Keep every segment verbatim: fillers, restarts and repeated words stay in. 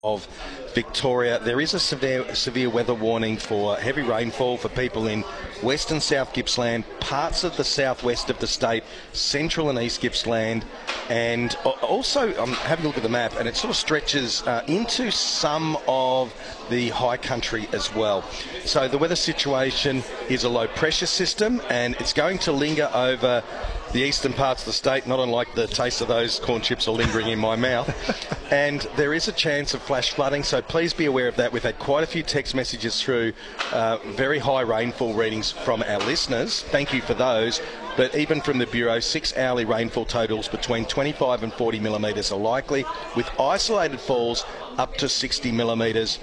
of Victoria. There is a severe severe weather warning for heavy rainfall for people in western South Gippsland, parts of the southwest of the state, central and east Gippsland, and also I'm having a look at the map and it sort of stretches uh, into some of the high country as well. So the weather situation is a low pressure system and it's going to linger over the eastern parts of the state, not unlike the taste of those corn chips are lingering in my mouth. And there is a chance of flash flooding, so please be aware of that. We've had quite a few text messages through, uh, very high rainfall readings from our listeners. Thank you for those. But even from the Bureau, six hourly rainfall totals between twenty-five and forty millimetres are likely, with isolated falls up to sixty millimetres.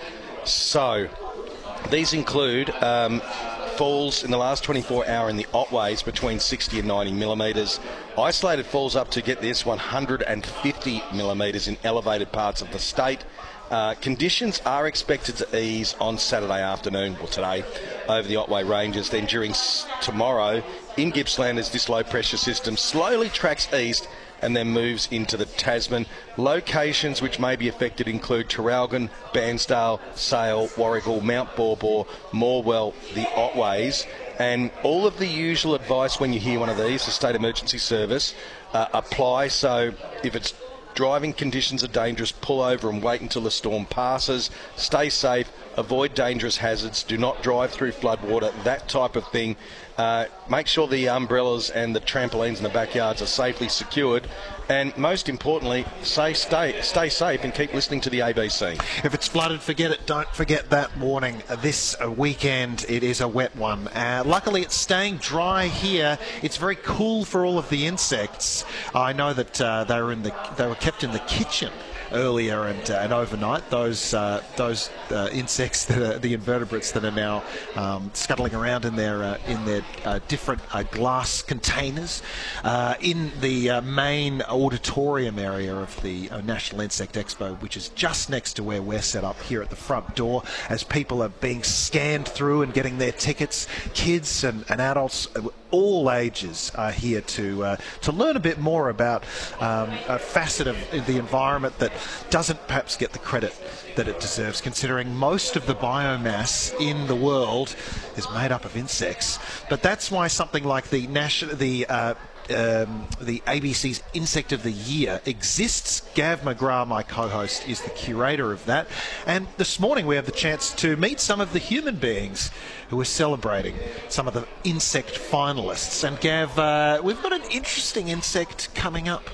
So these include um, falls in the last twenty-four hours in the Otways between sixty and ninety millimetres. Isolated falls up to, get this, one hundred fifty millimetres in elevated parts of the state. Uh, conditions are expected to ease on Saturday afternoon, or today, over the Otway Ranges. Then during s- tomorrow in Gippsland, as this low pressure system slowly tracks east and then moves into the Tasman. Locations which may be affected include Traralgon, Bairnsdale, Sale, Warragul, Mount Baw, Morwell, the Otways. And all of the usual advice when you hear one of these, the State Emergency Service, uh, apply. So if it's driving conditions are dangerous, pull over and wait until the storm passes. Stay safe, avoid dangerous hazards, do not drive through floodwater, that type of thing. Uh, make sure the umbrellas and the trampolines in the backyards are safely secured. And most importantly, say, stay, stay safe and keep listening to the A B C. If it's flooded, forget it. Don't forget that warning. This weekend, it is a wet one. Uh, luckily, it's staying dry here. It's very cool for all of the insects. I know that uh, they were in the they were kept in the kitchen earlier and, uh, and overnight. Those uh, those uh, insects, that are, the invertebrates that are now um, scuttling around in their uh, in their uh, different uh, glass containers uh, in the uh, main auditorium area of the uh, National Insect Expo, which is just next to where we're set up here at the front door, as people are being scanned through and getting their tickets. Kids and, and adults, all ages, are here to uh, to learn a bit more about um, a facet of the environment that doesn't perhaps get the credit that it deserves, considering most of the biomass in the world is made up of insects. But that's why something like the national the uh, Um, the A B C's Insect of the Year exists. Gav McGrath, my co-host, is the curator of that. And this morning we have the chance to meet some of the human beings who are celebrating some of the insect finalists. And Gav, uh, we've got an interesting insect coming up.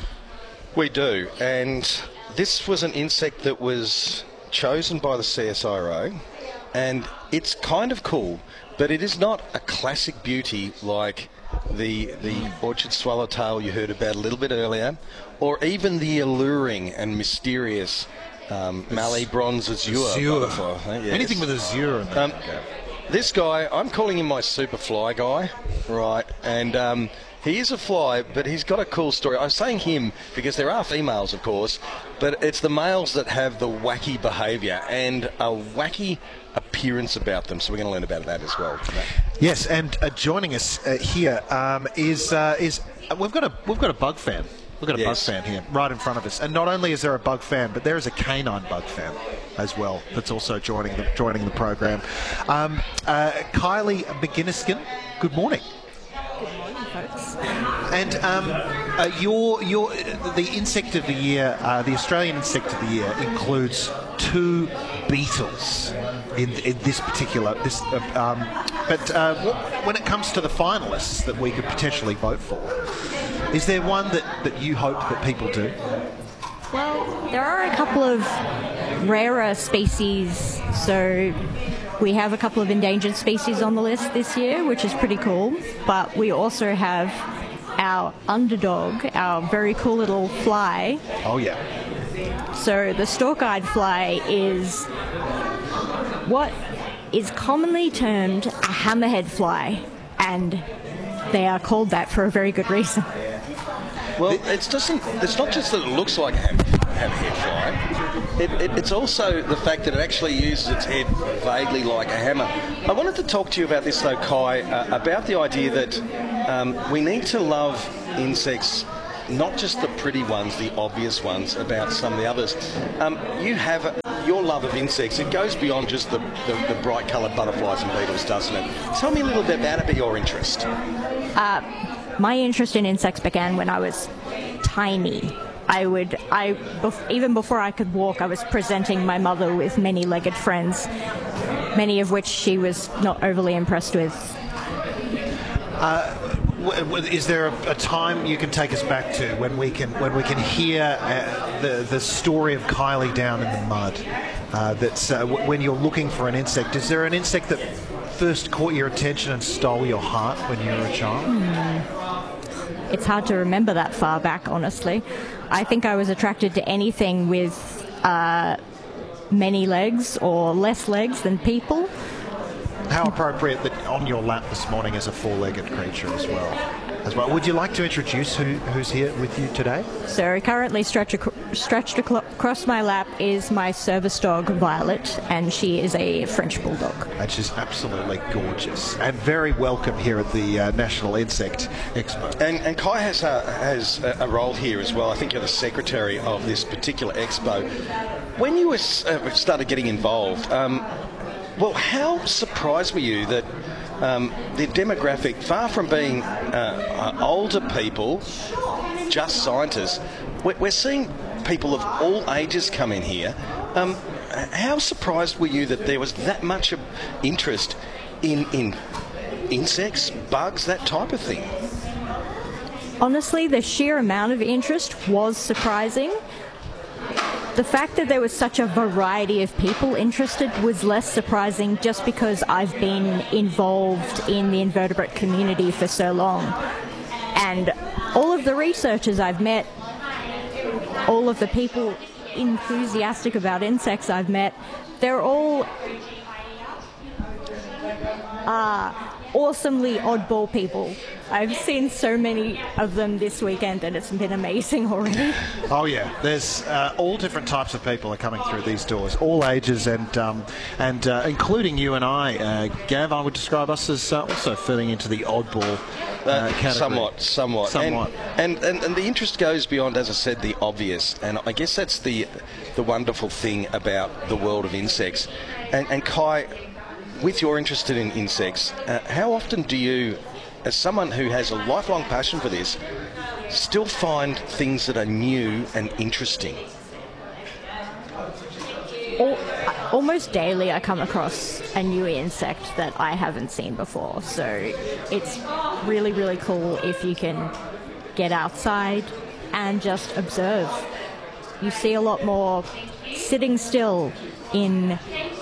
We do. And this was an insect that was chosen by the C S I R O. And it's kind of cool, but it is not a classic beauty like the the orchard swallowtail you heard about a little bit earlier, or even the alluring and mysterious um, Mallee bronze azure. Azure. Yes. Anything with azure in that. Um, this guy, I'm calling him my super fly guy, right? And um, he is a fly, but he's got a cool story. I'm saying him because there are females, of course, but it's the males that have the wacky behaviour and a wacky appearance about them. So we're going to learn about that as well. Yes, and uh, joining us uh, here um, is uh, is uh, we've got a we've got a bug fan. We've got a Yes. bug fan here right in front of us, and not only is there a bug fan, but there is a canine bug fan as well that's also joining the joining the program. Um, uh, Kylie McGinniskin, good morning. Good morning, folks. And um, uh, your your the insect of the year, uh, the Australian insect of the year, includes two beetles in, in this particular this. Uh, um, but uh, what, when it comes to the finalists that we could potentially vote for, is there one that, that you hope that people do? Well, there are a couple of rarer species, so we have a couple of endangered species on the list this year, which is pretty cool. But we also have our underdog, our very cool little fly. Oh yeah. So the stalk-eyed fly is what is commonly termed a hammerhead fly, and they are called that for a very good reason. Well, it doesn't. It's not just that it looks like a ham- hammerhead fly. It, it, it's also the fact that it actually uses its head vaguely like a hammer. I wanted to talk to you about this, though, Kai, uh, about the idea that um, we need to love insects not just the pretty ones, the obvious ones, about some of the others. Um, you have a, your love of insects. It goes beyond just the, the, the bright coloured butterflies and beetles, doesn't it? Tell me a little bit about it, but your interest. Uh, my interest in insects began when I was tiny. I would, I bef- even before I could walk, I was presenting my mother with many-legged friends, many of which she was not overly impressed with. Uh, w- w- is there a, a time you can take us back to when we can when we can hear uh, the the story of Kylie down in the mud? Uh, that's uh, w- when you're looking for an insect. Is there an insect that first caught your attention and stole your heart when you were a child? Hmm. It's hard to remember that far back, honestly. I think I was attracted to anything with uh, many legs or less legs than people. How appropriate that on your lap this morning is a four-legged creature as well. As well. Would you like to introduce who, who's here with you today? So currently stretched, ac- stretched ac- across my lap is my service dog, Violet, and she is a French Bulldog. And she's absolutely gorgeous and very welcome here at the uh, National Insect Expo. And, and Kai has a, has a role here as well. I think you're the secretary of this particular expo. When you were, uh, started getting involved, um, well, how surprised were you that um, the demographic, far from being uh, uh, older people, just scientists, we're, we're seeing people of all ages come in here. Um, how surprised were you that there was that much of interest in, in insects, bugs, that type of thing? Honestly, the sheer amount of interest was surprising. The fact that there was such a variety of people interested was less surprising just because I've been involved in the invertebrate community for so long. And all of the researchers I've met, all of the people enthusiastic about insects I've met, they're all uh, awesomely oddball people. I've seen so many of them this weekend and it's been amazing already. Oh yeah, there's uh, all different types of people are coming through these doors, all ages and um, and uh, including you and I. Uh, Gav, I would describe us as uh, also fitting into the oddball uh, uh, category. Somewhat, somewhat. Somewhat. And, and, and, and the interest goes beyond, as I said, the obvious. And I guess that's the, the wonderful thing about the world of insects. And, and Kai, with your interest in insects, uh, how often do you, as someone who has a lifelong passion for this, still find things that are new and interesting? Al- almost daily I come across a new insect that I haven't seen before. So it's really, really cool if you can get outside and just observe. You see a lot more sitting still in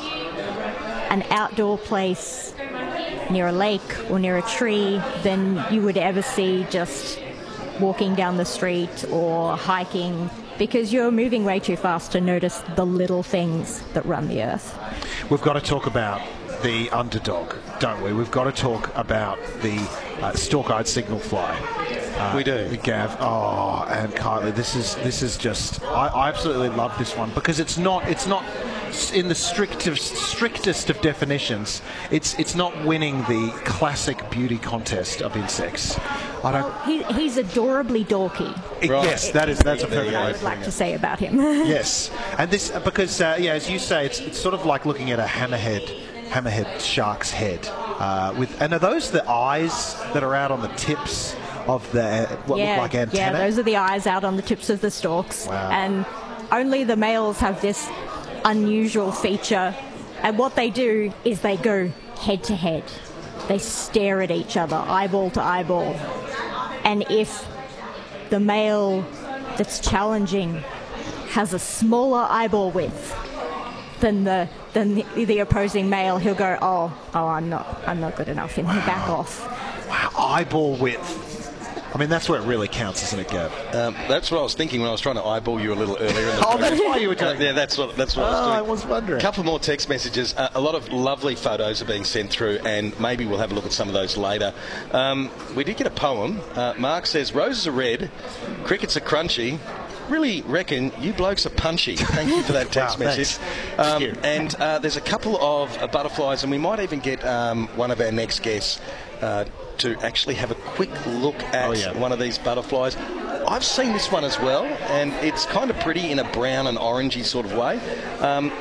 an outdoor place near a lake or near a tree than you would ever see just walking down the street or hiking, because you're moving way too fast to notice the little things that run the earth. We've got to talk about the underdog, don't we? We've got to talk about the uh, stalk-eyed signal fly. Uh, we do. Gav, oh, and Kylie, this is this is just, I, I absolutely love this one because it's not it's not in the strictest strictest of definitions. It's it's not winning the classic beauty contest of insects. I don't. Well, he, he's adorably dorky. It, Right. Yes, that is that's a There you perfect go. I way would of like putting to it. say about him. Yes, and this because uh, yeah, as you say, it's it's sort of like looking at a hammerhead hammerhead shark's head. Uh, with and are those the eyes that are out on the tips of the what yeah, look like antennae? yeah, those are the eyes out on the tips of the stalks. Wow. And only the males have this unusual feature. And what they do is they go head to head. They stare at each other, eyeball to eyeball. And if the male that's challenging has a smaller eyeball width than the than the, the opposing male, he'll go, oh, oh, I'm not, I'm not good enough, and he'll back off. Wow, eyeball width. I mean, that's where it really counts, isn't it, Gav? Um, that's what I was thinking when I was trying to eyeball you a little earlier in the Oh, program. that's why you were Uh, doing yeah, that's what that's what I was Oh, doing. I was wondering. A couple more text messages. Uh, a lot of lovely photos are being sent through, and maybe we'll have a look at some of those later. Um, we did get a poem. Uh, Mark says, "Roses are red, crickets are crunchy. Really reckon you blokes are punchy." Thank you for that text Wow, message. thanks. Um, Thank you. and uh, there's a couple of uh, butterflies, and we might even get um, one of our next guests uh, to actually have a quick look at Oh, yeah. one of these butterflies. I've seen this one as well, and it's kind of pretty in a brown and orangey sort of way. Um,